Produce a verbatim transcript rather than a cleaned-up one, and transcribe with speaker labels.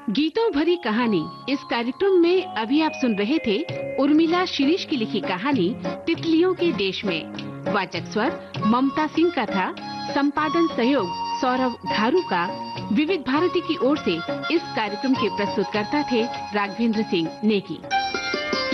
Speaker 1: गीतों भरी कहानी इस कार्यक्रम में अभी आप सुन रहे थे उर्मिला शिरीष की लिखी कहानी तितलियों के देश में। वाचक स्वर ममता सिंह का था। संपादन सहयोग सौरभ घारू का। विविध भारती की ओर से इस कार्यक्रम के प्रस्तुतकर्ता थे राघवेंद्र सिंह नेगी।